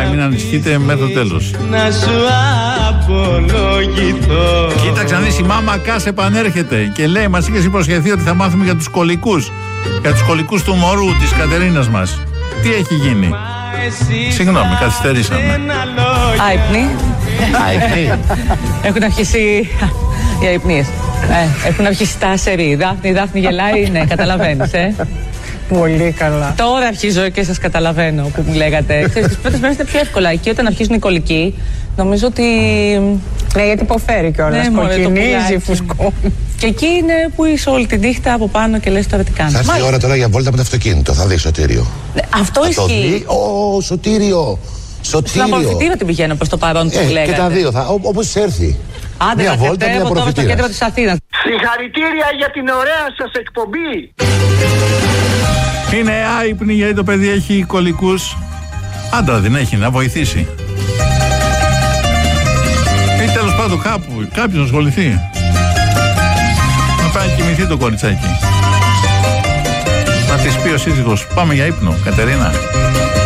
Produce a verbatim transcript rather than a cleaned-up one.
πάει, μην ανησυχείτε μέχρι το τέλος. Να σου απολογηθώ. Κοίταξε να δεις, η Μάμα Κάς επανέρχεται και λέει, μας είχες υποσχεθεί ότι θα μάθουμε για τους κολικούς. Για τους κολικούς του μωρού της Κατερίνας μας. Τι έχει γίνει? Συγγνώμη, καθυστερήσαμε. Άϊπνοι. Άϊπνοι. Έχουν αρχίσει οι αϊπνίες. Ε, έχουν αρχίσει τα σερί. Η Δάφνη, η Δάφνη γελάει, ναι, καταλαβαίνεις, ε. Πολύ καλά. Τώρα αρχίζω και σας καταλαβαίνω που μου λέγατε. Ξέρεις, τις πρώτες μέρες είναι πιο εύκολα. Εκεί όταν αρχίζουν οι κολικοί, νομίζω ότι. Ναι, γιατί υποφέρει κιόλας. Ναι, κοκκινίζει, φουσκώνει. Και εκεί είναι που είσαι όλη τη νύχτα από πάνω και λες τώρα τι κάνεις. Θα έρθει η ώρα τώρα για βόλτα με το αυτοκίνητο. Θα δει, Σωτήριο. Ναι, αυτό θα ισχύει. Ω, Σωτήριο. Σωτήριο. Στην απορροφητήρα την πηγαίνω προς το παρόν που ε, λέγατε. Και τα δύο, όπως έρθει. Άντε, μια να βόλτα, μια τώρα στο κέντρο της Αθήνας. Συγχαρητήρια για την ωραία σας εκπομπή. Είναι άϊπνη γιατί το παιδί έχει κολικούς. Άντρα δεν έχει, να βοηθήσει. Ή τέλος πάντων κάπου, κάποιος να ασχοληθεί. Να πάει να κοιμηθεί το κοριτσάκι. Να της πει ο σύζυγος, πάμε για ύπνο, Κατερίνα.